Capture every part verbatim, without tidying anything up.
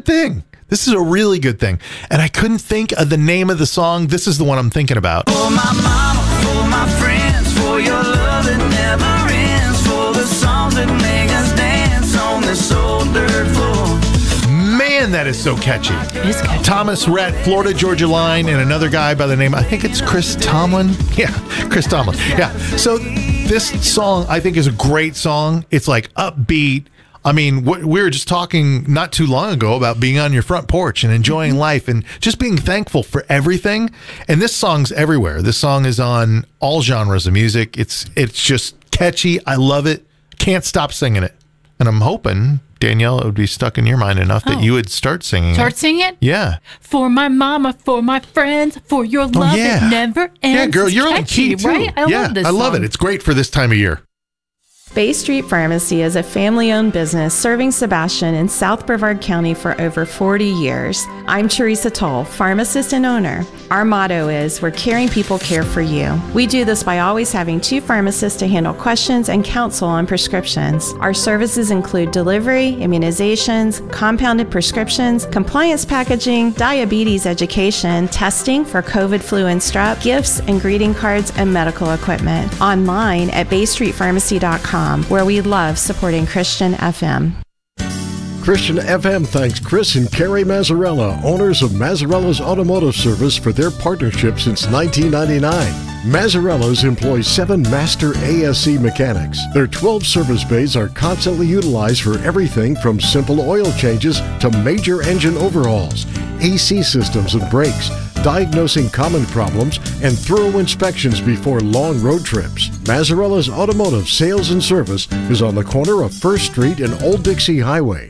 thing. This is a really good thing. And I couldn't think of the name of the song. This is the one I'm thinking about. For my mama, for my friends, for your love that never ends, for the songs that make us dance on this old dirt floor. Man, that is so catchy. It is catchy. Thomas Rhett, Florida Georgia Line, and another guy by the name, I think it's Chris Tomlin. Yeah, Chris Tomlin. Yeah. So this song, I think, is a great song. It's like upbeat. I mean, we were just talking not too long ago about being on your front porch and enjoying mm-hmm. life and just being thankful for everything. And this song's everywhere. This song is on all genres of music. It's it's just catchy. I love it. Can't stop singing it. And I'm hoping, Danielle, it would be stuck in your mind enough that oh. you would start singing Start it. singing it? Yeah. For my mama, for my friends, for your love oh, yeah. that never ends. Yeah, girl, it's you're catchy, on key, too. Right? I yeah, love this I love song. it. It's great for this time of year. Bay Street Pharmacy is a family-owned business serving Sebastian in South Brevard County for over forty years. I'm Teresa Toll, pharmacist and owner. Our motto is, we're caring people care for you. We do this by always having two pharmacists to handle questions and counsel on prescriptions. Our services include delivery, immunizations, compounded prescriptions, compliance packaging, diabetes education, testing for COVID, flu, and strep, gifts and greeting cards, and medical equipment. Online at bay street pharmacy dot com. Where we love supporting Christian F M. Christian F M thanks Chris and Carrie Mazzarella, owners of Mazzarella's Automotive Service, for their partnership since nineteen ninety-nine. Mazzarella's employs seven master A S C mechanics. Their twelve service bays are constantly utilized for everything from simple oil changes to major engine overhauls, A C systems and brakes, diagnosing common problems, and thorough inspections before long road trips. Mazzarella's Automotive Sales and Service is on the corner of First Street and Old Dixie Highway.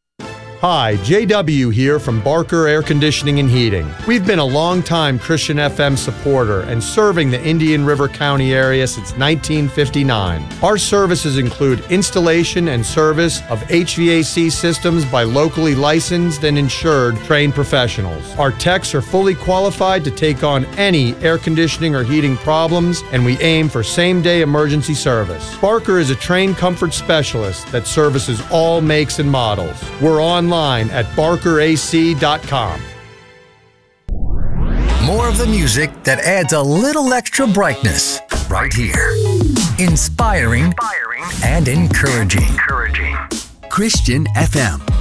Hi, J W here from Barker Air Conditioning and Heating. We've been a long-time Christian F M supporter and serving the Indian River County area since nineteen fifty-nine. Our services include installation and service of H V A C systems by locally licensed and insured trained professionals. Our techs are fully qualified to take on any air conditioning or heating problems, and we aim for same-day emergency service. Barker is a trained comfort specialist that services all makes and models. We're online at barker A C dot com. More of the music that adds a little extra brightness right here. Inspiring, Inspiring. and encouraging. encouraging. Christian F M.